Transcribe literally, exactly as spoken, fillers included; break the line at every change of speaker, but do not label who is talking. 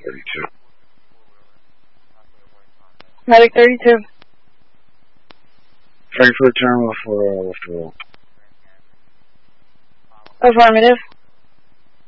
thirty-two.
Medic thirty-two.
Frankfurt terminal for uh, Lift Roll.
Affirmative.